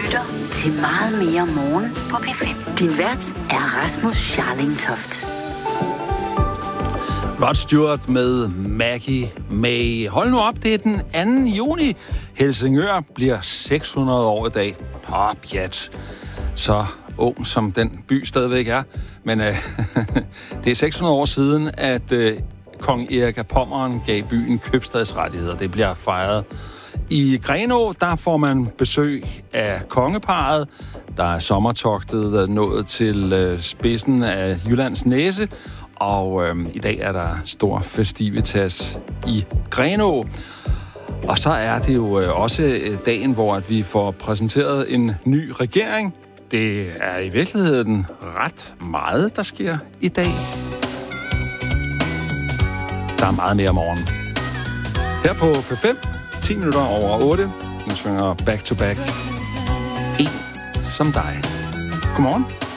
lytter til Meget mere morgen på P5. Din vært er Rasmus Scharling-Toft. Rod Stewart med Maggie May. Hold nu op, det er den 2. juni. Helsingør bliver 600 år i dag. Pjat. Så ung som den by stadigvæk er. Men det er 600 år siden, at kong Erik af Pommern gav byen købstadsrettigheder. Det bliver fejret. I Grenaa, der får man besøg af kongeparret. Der er sommertogtet nået til spidsen af Jyllands Næse. Og i dag er der stor festivitas i Grenaa. Og så er det jo også dagen, hvor at vi får præsenteret en ny regering. Det er i virkeligheden ret meget, der sker i dag. Der er meget mere om morgenen. Her på P5, 10 minutter over 8. Nu svinger back to back. En som dig. Godmorgen.